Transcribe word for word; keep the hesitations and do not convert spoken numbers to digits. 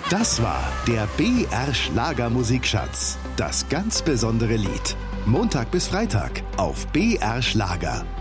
Das war der B R Schlager Musikschatz. Das ganz besondere Lied. Montag bis Freitag auf B R Schlager.